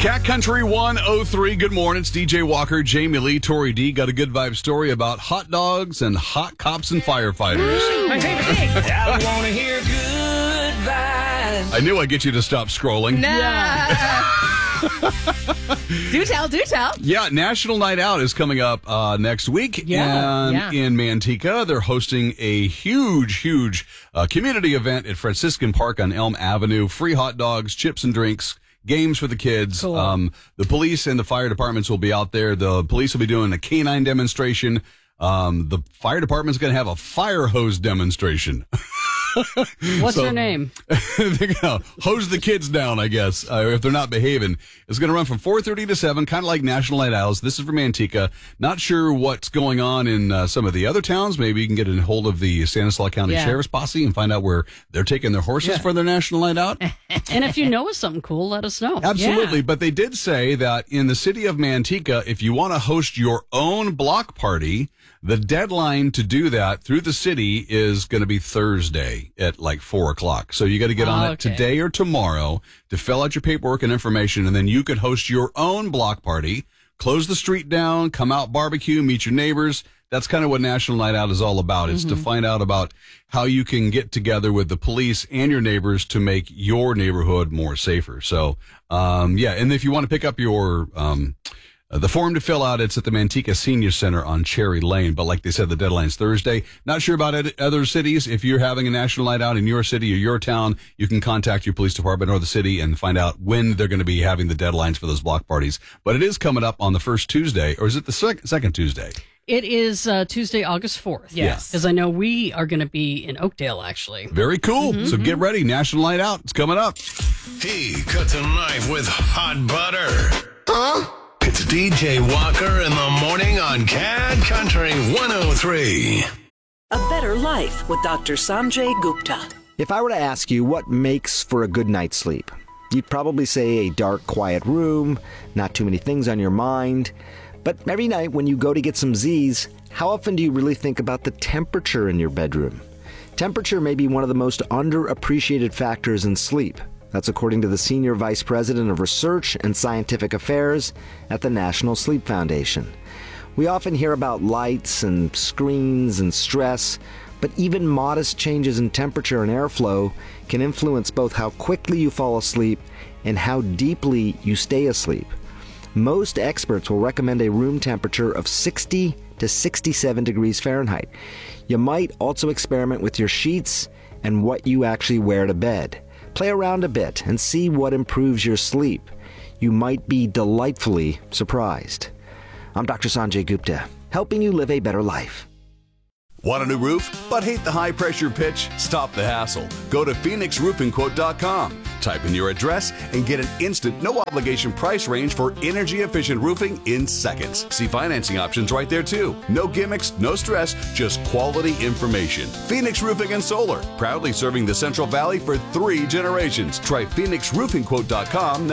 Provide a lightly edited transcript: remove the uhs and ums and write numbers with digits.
Cat Country 103. Good morning. It's DJ Walker, Jamie Lee, Tori D. Got a good vibe story about hot dogs and hot cops and firefighters. My favorite thing. I want to hear good vibes. I knew I'd get you to stop scrolling. Do tell. Yeah, National Night Out is coming up next week. Yeah. In Manteca, they're hosting a huge community event at Franciscan Park on Elm Avenue. Free hot dogs, chips and drinks, games for the kids. Cool. The police and the fire departments will be out there. The police will be doing a canine demonstration. The fire department's going to have a fire hose demonstration. What's their name? They're going to hose the kids down, I guess, if they're not behaving. It's going to run from 4:30 to 7, kind of like National Night Owls. This is for Manteca. Not sure what's going on in some of the other towns. Maybe you can get a hold of the Stanislaus County Sheriff's Posse and find out where they're taking their horses for their National Night Out. And if you know of something cool, let us know. Absolutely. Yeah. But they did say that in the city of Manteca, if you want to host your own block party, the deadline to do that through the city is going to be Thursday at like 4 o'clock. So you got to get on it today or tomorrow to fill out your paperwork and information, and then you could host your own block party, close the street down, come out, barbecue, meet your neighbors. That's kind of what National Night Out is all about. It's to find out about how you can get together with the police and your neighbors to make your neighborhood more safer. So, and if you want to pick up your the form to fill out, it's at the Manteca Senior Center on Cherry Lane. But like they said, the deadline's Thursday. Not sure about other cities. If you're having a National Night Out in your city or your town, you can contact your police department or the city and find out when they're going to be having the deadlines for those block parties. But it is coming up on the first Tuesday, or is it the second Tuesday? It is Tuesday, August 4th. Yes. Because I know we are going to be in Oakdale, actually. Very cool. So get ready. National Night Out. It's coming up. He cuts a knife with hot butter. Huh? It's DJ Walker in the morning on Cat Country 103. A Better Life with Dr. Sanjay Gupta. If I were to ask you what makes for a good night's sleep, you'd probably say a dark, quiet room, not too many things on your mind. But every night when you go to get some Z's, how often do you really think about the temperature in your bedroom? Temperature may be one of the most underappreciated factors in sleep. That's according to the Senior Vice President of Research and Scientific Affairs at the National Sleep Foundation. We often hear about lights and screens and stress, but even modest changes in temperature and airflow can influence both how quickly you fall asleep and how deeply you stay asleep. Most experts will recommend a room temperature of 60 to 67 degrees Fahrenheit. You might also experiment with your sheets and what you actually wear to bed. Play around a bit and see what improves your sleep. You might be delightfully surprised. I'm Dr. Sanjay Gupta, helping you live a better life. Want a new roof, but hate the high-pressure pitch? Stop the hassle. Go to PhoenixRoofingQuote.com. Type in your address and get an instant, no-obligation price range for energy-efficient roofing in seconds. See financing options right there, too. No gimmicks, no stress, just quality information. Phoenix Roofing and Solar, proudly serving the Central Valley for 3 generations. Try PhoenixRoofingQuote.com now.